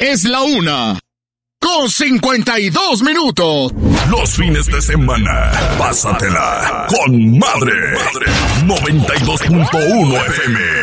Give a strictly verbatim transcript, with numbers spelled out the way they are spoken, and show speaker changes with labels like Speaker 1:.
Speaker 1: Es la una con cincuenta y dos minutos.
Speaker 2: Los fines de semana, pásatela con madre. noventa y dos punto uno F M.